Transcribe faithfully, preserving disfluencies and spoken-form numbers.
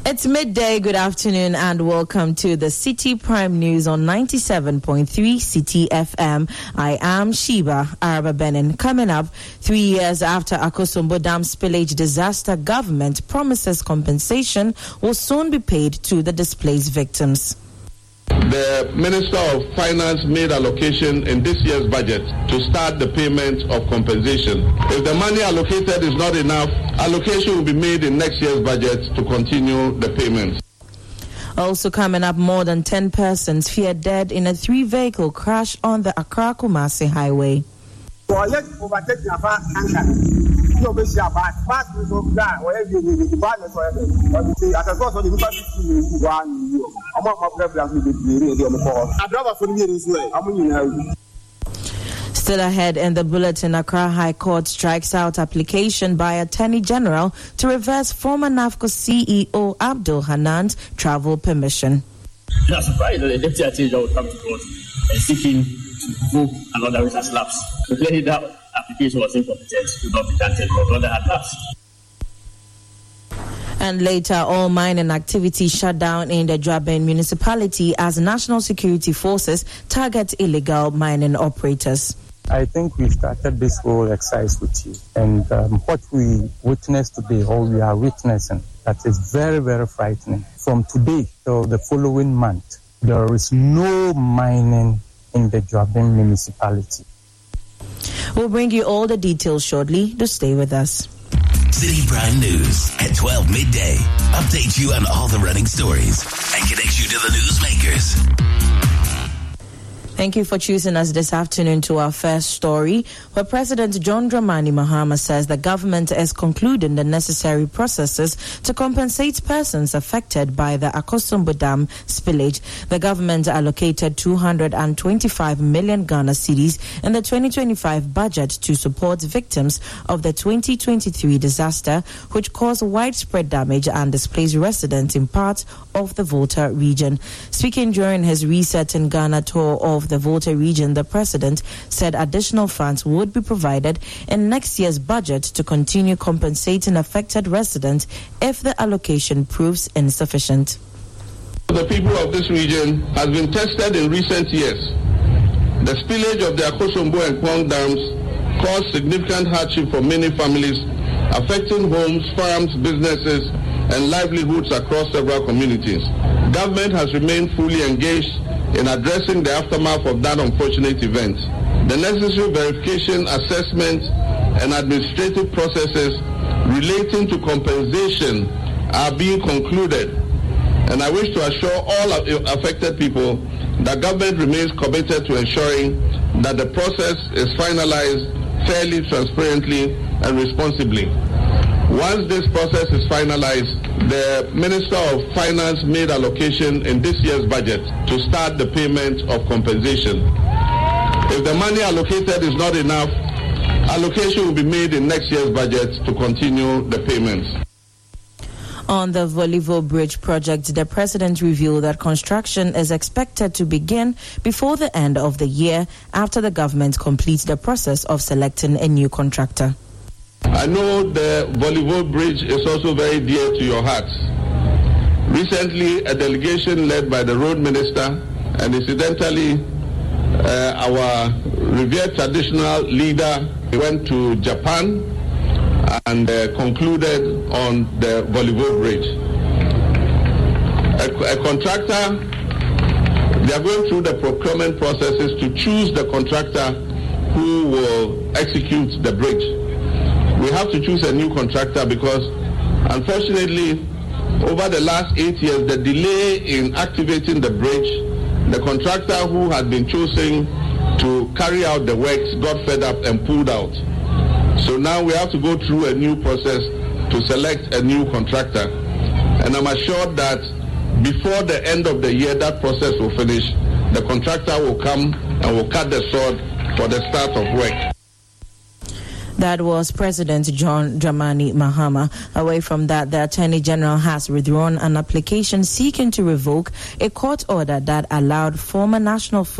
It's midday. Good afternoon and welcome to the City Prime News on ninety-seven point three City F M. I am Sheba Araba Benin. Coming up, three years after Akosombo Dam spillage disaster, government promises compensation will soon be paid to the displaced victims. The Minister of Finance made allocation in this year's budget to start the payment of compensation. If the money allocated is not enough, allocation will be made in next year's budget to continue the payments. Also coming up, more than ten persons feared dead in a three-vehicle crash on the Accra-Kumasi highway. Still ahead in the bulletin, Accra High Court strikes out application by Attorney General to reverse former NAFCO C E O Abdul Hanan's travel permission. We are surprised that the Deputy Attorney General would come to court and seeking to revoke another which has lapsed. So clearly that application was incompetent, could not be granted, but another had lapsed. And later, all mining activity shut down in the Dwaben municipality as national security forces target illegal mining operators. I think we started this whole exercise with you, and um, what we witnessed today, or we are witnessing, that is very, very frightening. From today till the following month, there is no mining in the Dwaben municipality. We'll bring you all the details shortly. Do stay with us. City Prime News at twelve midday. Update you on all the running stories and connect you to the newsmakers. Thank you for choosing us this afternoon to our first story, where President John Dramani Mahama says the government is concluding the necessary processes to compensate persons affected by the Akosombo Dam spillage. The government allocated two hundred twenty-five million Ghana cedis in the twenty twenty-five budget to support victims of the twenty twenty-three disaster, which caused widespread damage and displaced residents in parts of the Volta region. Speaking during his Reset in Ghana tour of the Volta region, the president said additional funds would be provided in next year's budget to continue compensating affected residents if the allocation proves insufficient. The people of this region has been tested in recent years. The spillage of the Akosombo and Kwong dams caused significant hardship for many families, affecting homes, farms, businesses, and livelihoods across several communities. Government has remained fully engaged in addressing the aftermath of that unfortunate event. The necessary verification, assessment, and administrative processes relating to compensation are being concluded, and I wish to assure all affected people that government remains committed to ensuring that the process is finalized fairly, transparently, and responsibly. Once this process is finalized, the Minister of Finance made allocation in this year's budget to start the payment of compensation. If the money allocated is not enough, allocation will be made in next year's budget to continue the payments. On the Volivo Bridge project, the president revealed that construction is expected to begin before the end of the year after the government completes the process of selecting a new contractor. I know the Volivo Bridge is also very dear to your hearts. Recently, a delegation led by the road minister and incidentally uh, our revered traditional leader went to Japan and uh, concluded on the Volivo Bridge. A, a contractor, they are going through the procurement processes to choose the contractor who will execute the bridge. We have to choose a new contractor because, unfortunately, over the last eight years, the delay in activating the bridge, the contractor who had been chosen to carry out the works got fed up and pulled out. So now we have to go through a new process to select a new contractor. And I'm assured that before the end of the year, that process will finish. The contractor will come and will cut the sword for the start of work. That was President John Dramani Mahama. Away from that, the Attorney General has withdrawn an application seeking to revoke a court order that allowed former National